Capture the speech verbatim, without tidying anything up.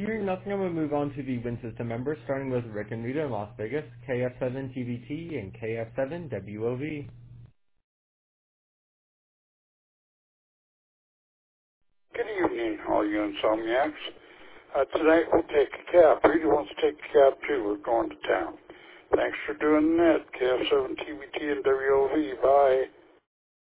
Here in Nottingham, we'll move on to the Win System members, starting with Rick and Rita in Las Vegas, K F seven T V T and K F seven W O V. Good evening, all you insomniacs. Uh, tonight we'll take a cab. Rita wants to take a cab too. We're going to town. Thanks for doing that. K F seven T V T and W O V. Bye.